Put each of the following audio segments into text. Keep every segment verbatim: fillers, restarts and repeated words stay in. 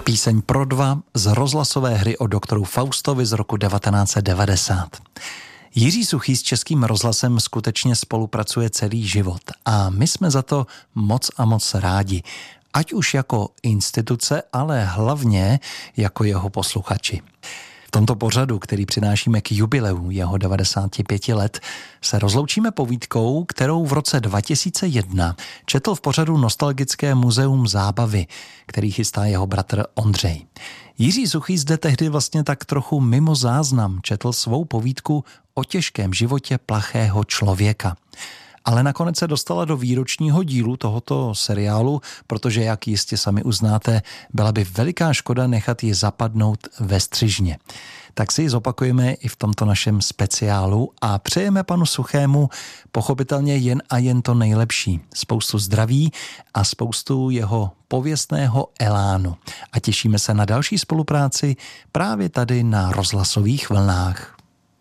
Píseň pro dva z rozhlasové hry o doktoru Faustovi z roku devatenáct set devadesát. Jiří Suchý s Českým rozhlasem skutečně spolupracuje celý život a my jsme za to moc a moc rádi. Ať už jako instituce, ale hlavně jako jeho posluchači. V tomto pořadu, který přinášíme k jubileu jeho devadesáti pěti let, se rozloučíme povídkou, kterou v roce dva tisíce jedna četl v pořadu Nostalgické muzeum zábavy, který chystá jeho bratr Ondřej. Jiří Suchý zde tehdy vlastně tak trochu mimo záznam četl svou povídku o těžkém životě plachého člověka. Ale nakonec se dostala do výročního dílu tohoto seriálu, protože, jak jistě sami uznáte, byla by veliká škoda nechat ji zapadnout ve střižně. Tak si ji zopakujeme i v tomto našem speciálu a přejeme panu Suchému pochopitelně jen a jen to nejlepší. Spoustu zdraví a spoustu jeho pověstného elánu. A těšíme se na další spolupráci právě tady na rozhlasových vlnách.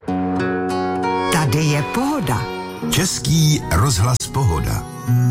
Tady je pohoda. Český rozhlas Pohoda.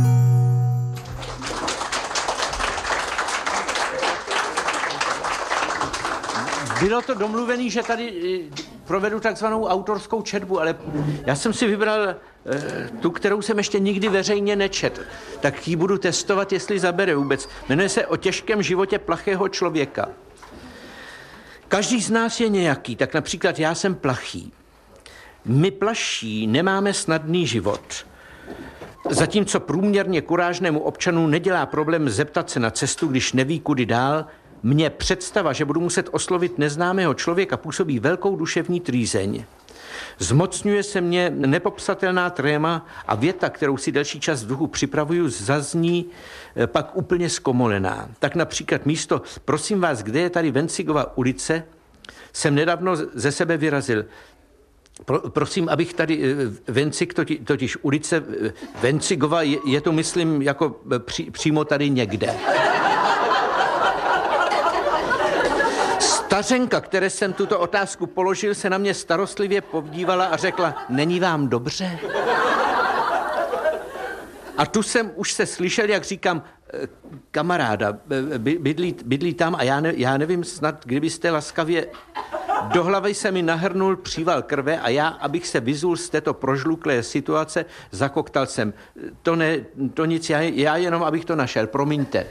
Bylo to domluvené, že tady provedu takzvanou autorskou četbu, ale já jsem si vybral e, tu, kterou jsem ještě nikdy veřejně nečetl. Tak ji budu testovat, jestli zabere vůbec. Jmenuje se O těžkém životě plachého člověka. Každý z nás je nějaký, tak například já jsem plachý. My plaší nemáme snadný život. Zatímco průměrně kurážnému občanu nedělá problém zeptat se na cestu, když neví kudy dál, mně představa, že budu muset oslovit neznámého člověka, působí velkou duševní trýzeň. Zmocňuje se mě nepopsatelná tréma a věta, kterou si delší čas v duchu připravuju, zazní pak úplně zkomolená. Tak například místo prosím vás, kde je tady Vencigova ulice, jsem nedávno ze sebe vyrazil. Pro, prosím, abych tady, Vencik, totiž, totiž ulice Vencigova, je, je to, myslím, jako při, přímo tady někde. Stařenka, které jsem tuto otázku položil, se na mě starostlivě podívala a řekla, není vám dobře? A tu jsem už se slyšel, jak říkám, kamaráda, bydlí, bydlí tam a já, ne, já nevím, snad kdybyste laskavě... Do hlavy se mi nahrnul příval krve a já, abych se vyzul z této prožluklé situace, zakoktal jsem. To ne, to nic, já, já jenom, abych to našel, promiňte.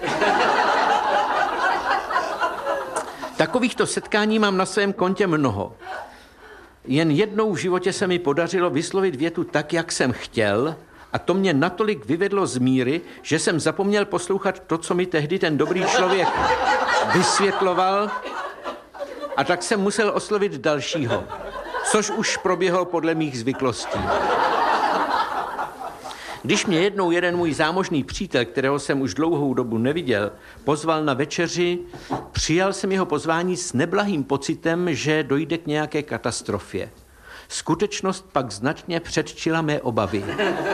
Takovýchto setkání mám na svém kontě mnoho. Jen jednou v životě se mi podařilo vyslovit větu tak, jak jsem chtěl, a to mě natolik vyvedlo z míry, že jsem zapomněl poslouchat to, co mi tehdy ten dobrý člověk vysvětloval, a tak jsem musel oslovit dalšího, což už proběhlo podle mých zvyklostí. Když mě jednou jeden můj zámožný přítel, kterého jsem už dlouhou dobu neviděl, pozval na večeři, přijal jsem jeho pozvání s neblahým pocitem, že dojde k nějaké katastrofě. Skutečnost pak značně předčila mé obavy.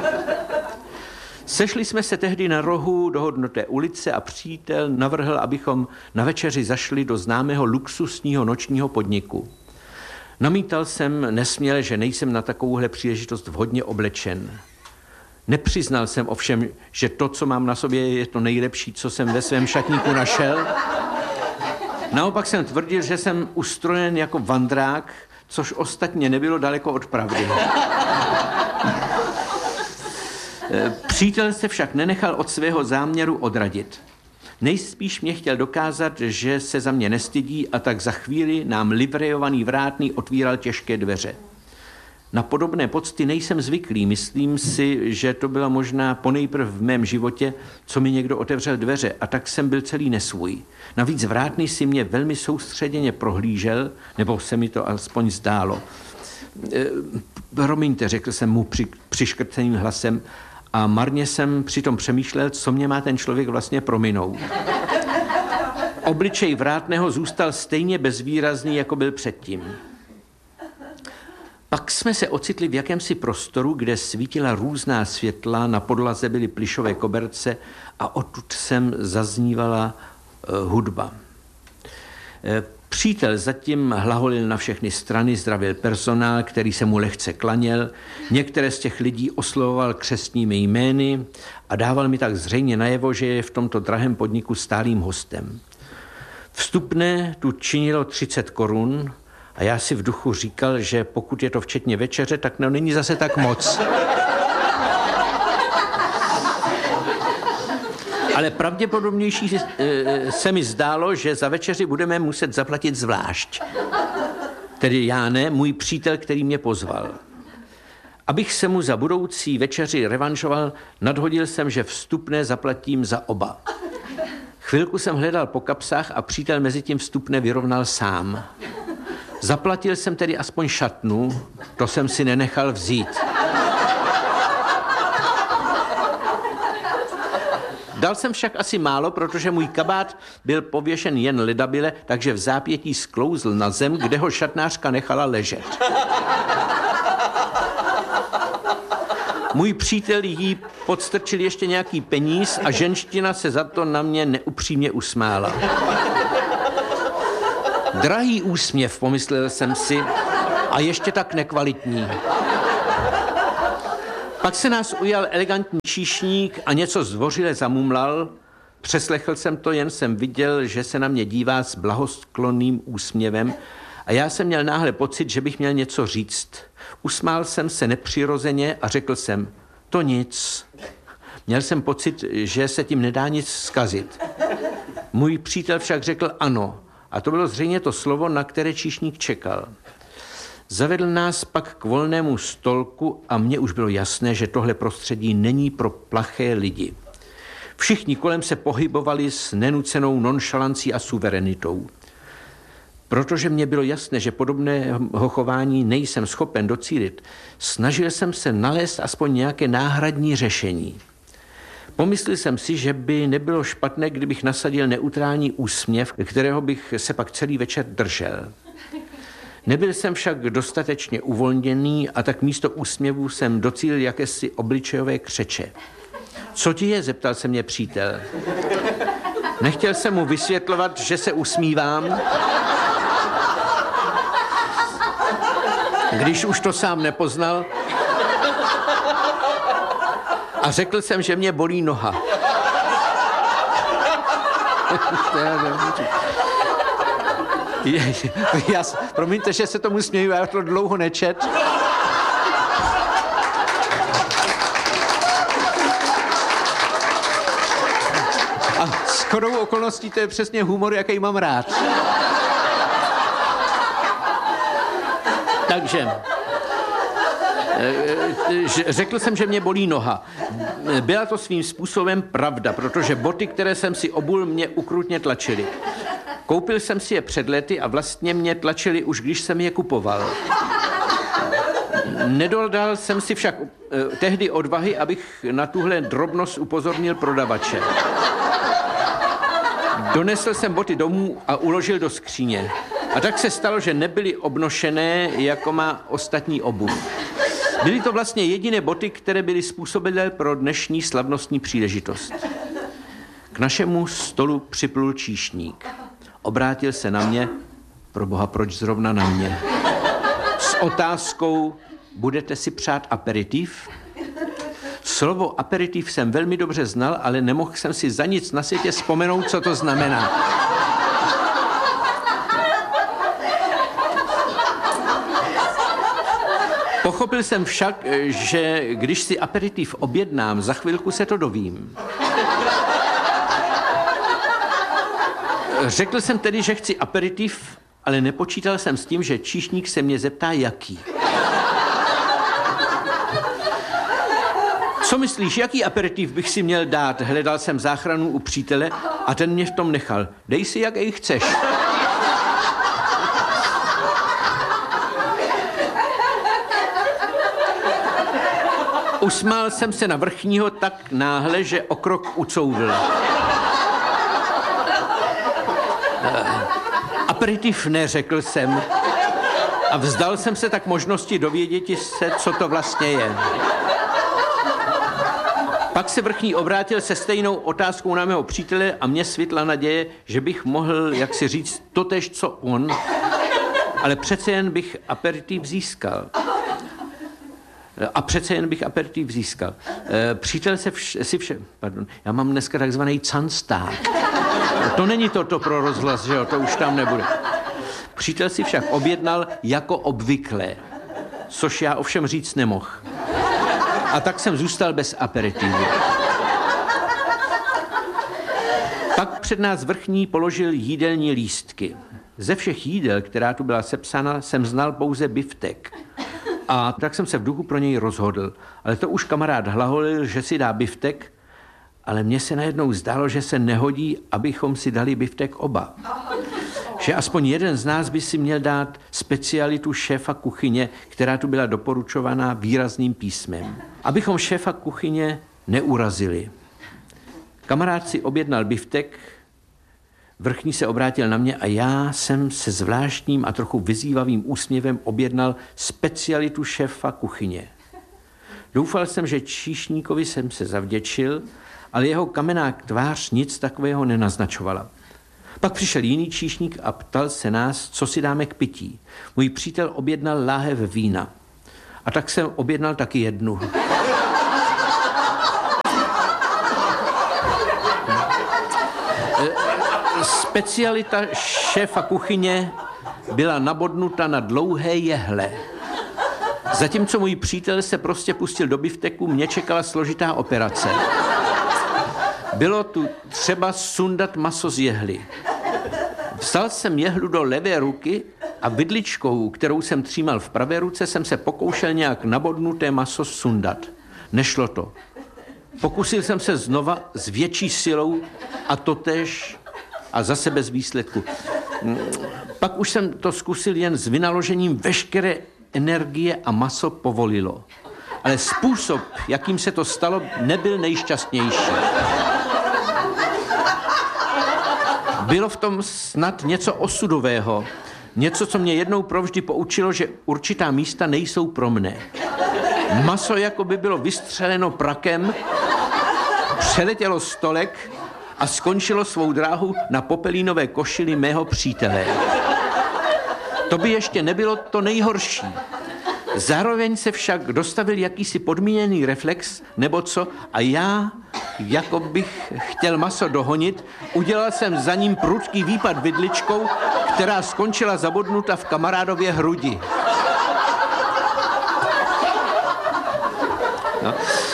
Sešli jsme se tehdy na rohu dohodnuté ulice a přítel navrhl, abychom na večeři zašli do známého luxusního nočního podniku. Namítal jsem nesměle, že nejsem na takovouhle příležitost vhodně oblečen. Nepřiznal jsem ovšem, že to, co mám na sobě, je to nejlepší, co jsem ve svém šatníku našel. Naopak jsem tvrdil, že jsem ustrojen jako vandrák, což ostatně nebylo daleko od pravdy. Přítel se však nenechal od svého záměru odradit. Nejspíš mě chtěl dokázat, že se za mě nestydí, a tak za chvíli nám livrejovaný vrátný otvíral těžké dveře. Na podobné pocty nejsem zvyklý. Myslím si, že to byla možná ponejprv v mém životě, co mi někdo otevřel dveře, a tak jsem byl celý nesvůj. Navíc vrátný si mě velmi soustředěně prohlížel, nebo se mi to alespoň zdálo. E, promiňte, řekl jsem mu při, přiškrceným hlasem, a marně jsem přitom přemýšlel, co mě má ten člověk vlastně prominout. Obličej vrátného zůstal stejně bezvýrazný, jako byl předtím. Pak jsme se ocitli v jakémsi prostoru, kde svítila různá světla, na podlaze byly plyšové koberce a odtud sem zaznívala uh, hudba. Uh, Přítel zatím hlaholil na všechny strany, zdravil personál, který se mu lehce klaněl. Některé z těch lidí oslovoval křestními jmény a dával mi tak zřejmě najevo, že je v tomto drahém podniku stálým hostem. Vstupné tu činilo třicet korun a já si v duchu říkal, že pokud je to včetně večeře, tak no, není zase tak moc. Ale pravděpodobnější se mi zdálo, že za večeři budeme muset zaplatit zvlášť. Tedy já ne, můj přítel, který mě pozval. Abych se mu za budoucí večeři revanšoval, nadhodil jsem, že vstupné zaplatím za oba. Chvilku jsem hledal po kapsách a přítel mezi tím vstupné vyrovnal sám. Zaplatil jsem tedy aspoň šatnu, to jsem si nenechal vzít. Dal jsem však asi málo, protože můj kabát byl pověšen jen ledabile, takže v zápětí sklouzl na zem, kde ho šatnářka nechala ležet. Můj přítel jí podstrčil ještě nějaký peníz a ženština se za to na mě neupřímně usmála. Drahý úsměv, pomyslel jsem si, a ještě tak nekvalitní. Pak se nás ujal elegantní číšník a něco zdvořile zamumlal. Přeslechl jsem to, jen jsem viděl, že se na mě dívá s blahosklonným úsměvem a já jsem měl náhle pocit, že bych měl něco říct. Usmál jsem se nepřirozeně a řekl jsem, to nic. Měl jsem pocit, že se tím nedá nic zkazit. Můj přítel však řekl ano a to bylo zřejmě to slovo, na které číšník čekal. Zavedl nás pak k volnému stolku a mně už bylo jasné, že tohle prostředí není pro plaché lidi. Všichni kolem se pohybovali s nenucenou nonšalancí a suverenitou. Protože mně bylo jasné, že podobného chování nejsem schopen docílit, snažil jsem se nalézt aspoň nějaké náhradní řešení. Pomyslel jsem si, že by nebylo špatné, kdybych nasadil neutrální úsměv, kterého bych se pak celý večer držel. Nebyl jsem však dostatečně uvolněný a tak místo úsměvu jsem docílil jakési obličejové křeče. Co ti je? Zeptal se mě přítel. Nechtěl jsem mu vysvětlovat, že se usmívám, když už to sám nepoznal, a řekl jsem, že mě bolí noha. Já, promiňte, že se tomu směju, já to dlouho nečet. A shodou okolností to je přesně humor, jaký mám rád. Takže řekl jsem, že mě bolí noha. Byla to svým způsobem pravda, protože boty, které jsem si obul, mě ukrutně tlačily. Koupil jsem si je před lety a vlastně mě tlačili už, když jsem je kupoval. Nedodal jsem si však eh, tehdy odvahy, abych na tuhle drobnost upozornil prodavače. Donesl jsem boty domů a uložil do skříně. A tak se stalo, že nebyly obnošené, jako má ostatní obuv. Byly to vlastně jediné boty, které byly způsobilé pro dnešní slavnostní příležitost. K našemu stolu připlul číšník. Obrátil se na mě, proboha, proč zrovna na mě, s otázkou, budete si přát aperitiv? Slovo aperitiv jsem velmi dobře znal, ale nemohl jsem si za nic na světě vzpomenout, co to znamená. Pochopil jsem však, že když si aperitiv objednám, za chvilku se to dovím. Řekl jsem tedy, že chci aperitiv, ale nepočítal jsem s tím, že číšník se mě zeptá, jaký. Co myslíš, jaký aperitiv bych si měl dát? Hledal jsem záchranu u přítele a ten mě v tom nechal. Dej si, jaký chceš. Usmál jsem se na vrchního tak náhle, že o krok ucouvl. Aperitiv ne, řekl jsem. A vzdal jsem se tak možnosti dovědět se, co to vlastně je. Pak se vrchní obrátil se stejnou otázkou na mého přítele a mě svitla naděje, že bych mohl, jak si říct, totéž, co on, ale přece jen bych aperitiv získal. A přece jen bych aperitiv získal. Přítel se vš- si vše... Pardon, já mám dneska takzvaný cansták. To není toto pro rozhlas, že jo, to už tam nebude. Přítel si však objednal jako obvykle, což já ovšem říct nemohl. A tak jsem zůstal bez aperitivu. Pak před nás vrchní položil jídelní lístky. Ze všech jídel, která tu byla sepsána, jsem znal pouze biftek. A tak jsem se v duchu pro něj rozhodl. Ale to už kamarád hlaholil, že si dá biftek, ale mně se najednou zdálo, že se nehodí, abychom si dali biftek oba. Že aspoň jeden z nás by si měl dát specialitu šéfa kuchyně, která tu byla doporučovaná výrazným písmem. Abychom šéfa kuchyně neurazili. Kamarád si objednal biftek, vrchní se obrátil na mě a já jsem se zvláštním a trochu vyzývavým úsměvem objednal specialitu šéfa kuchyně. Doufal jsem, že číšníkovi jsem se zavděčil, ale jeho kamenná tvář nic takového nenaznačovala. Pak přišel jiný číšník a ptal se nás, co si dáme k pití. Můj přítel objednal láhev vína. A tak jsem objednal taky jednu. Specialita šéfa kuchyně byla nabodnuta na dlouhé jehle. Zatímco můj přítel se prostě pustil do bifteku, mě čekala složitá operace. Bylo tu třeba sundat maso z jehly. Vzal jsem jehlu do levé ruky a vidličkou, kterou jsem třímal v pravé ruce, jsem se pokoušel nějak nabodnuté maso sundat. Nešlo to. Pokusil jsem se znova s větší silou a totéž a zase bez výsledku. Pak už jsem to zkusil jen s vynaložením veškeré energie a maso povolilo. Ale způsob, jakým se to stalo, nebyl nejšťastnější. Bylo v tom snad něco osudového. Něco, co mě jednou provždy poučilo, že určitá místa nejsou pro mne. Maso jako by bylo vystřeleno prakem, přeletělo stolek a skončilo svou dráhu na popelínové košili mého přítele. To by ještě nebylo to nejhorší. Zároveň se však dostavil jakýsi podmíněný reflex, nebo co, a já, jako bych chtěl maso dohonit, udělal jsem za ním prudký výpad vidličkou, která skončila zabodnuta v kamarádově hrudi. No.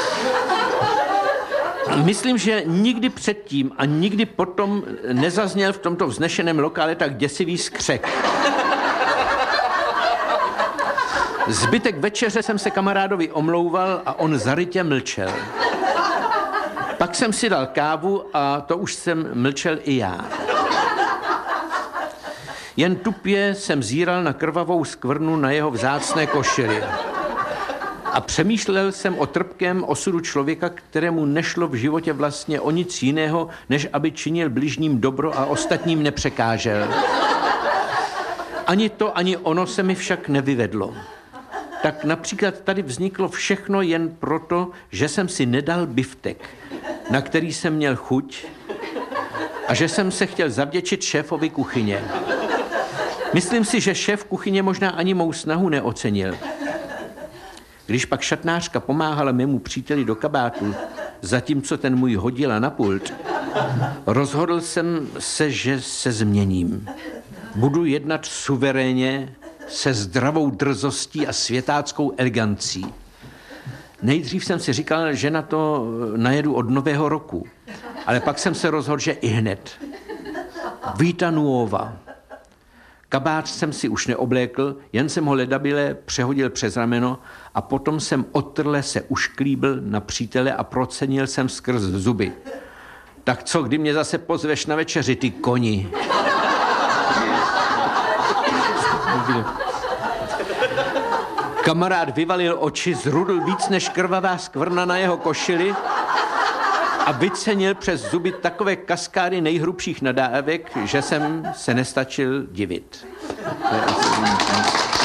Myslím, že nikdy předtím a nikdy potom nezazněl v tomto vznešeném lokále tak děsivý skřek. Zbytek večeře jsem se kamarádovi omlouval a on zarytě mlčel. Pak jsem si dal kávu a to už jsem mlčel i já. Jen tupě jsem zíral na krvavou skvrnu na jeho vzácné košili. A přemýšlel jsem o trpkém osudu člověka, kterému nešlo v životě vlastně o nic jiného, než aby činil bližním dobro a ostatním nepřekážel. Ani to, ani ono se mi však nevyvedlo. Tak například tady vzniklo všechno jen proto, že jsem si nedal biftek, na který jsem měl chuť a že jsem se chtěl zavděčit šéfovi kuchyně. Myslím si, že šéf kuchyně možná ani mou snahu neocenil. Když pak šatnářka pomáhala mému příteli do kabátu, zatímco ten můj hodila na pult, rozhodl jsem se, že se změním. Budu jednat suverénně, se zdravou drzostí a světáckou elegancí. Nejdřív jsem si říkal, že na to najedu od nového roku, ale pak jsem se rozhodl, že i hned. Vita nuova. Kabát jsem si už neoblékl, jen jsem ho ledabile přehodil přes rameno a potom jsem otrle se ušklíbil na přítele a procenil jsem skrz zuby. Tak co, kdy mě zase pozveš na večeři, ty koni? Kamarád vyvalil oči, zrudl víc než krvavá skvrna na jeho košili a vycenil přes zuby takové kaskády nejhrubších nadávek, že jsem se nestačil divit.